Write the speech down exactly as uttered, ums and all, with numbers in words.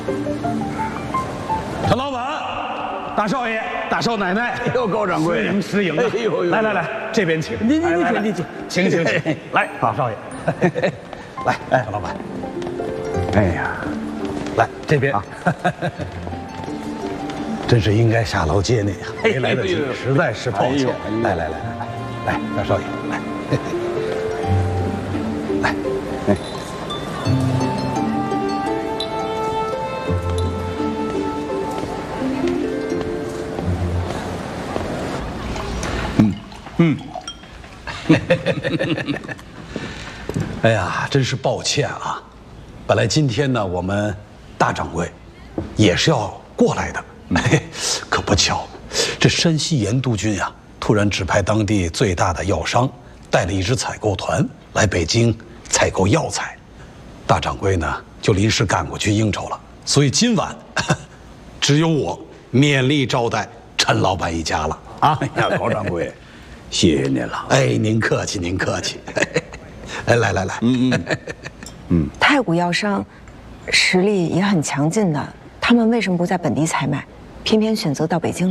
陈老板、大少爷、大少奶奶， 哎呦，高掌柜， 失迎失迎啊！ 哎呦呦， 来来来，这边请。 您您您来来请您请， 请请请，来，大少爷，来，哎，陈老板， 哎呀， 来这边啊。真是应该下楼接你呀，没来得及，实在是抱歉。来来来来来，来，大少爷，来，来，哎。嗯嗯，哎呀，真是抱歉啊！本来今天呢，我们大掌柜也是要过来的。哎，可不巧，这山西盐督军呀，突然指派当地最大的药商带了一支采购团来北京采购药材，大掌柜呢就临时赶过去应酬了，所以今晚只有我勉力招待陈老板一家了啊！ 哎呀，高掌柜，谢谢您了。 哎，您客气，您客气。哎，来来来， 嗯嗯嗯，太谷药商实力也很强劲的，他们为什么不在本地采买？偏偏选择到北京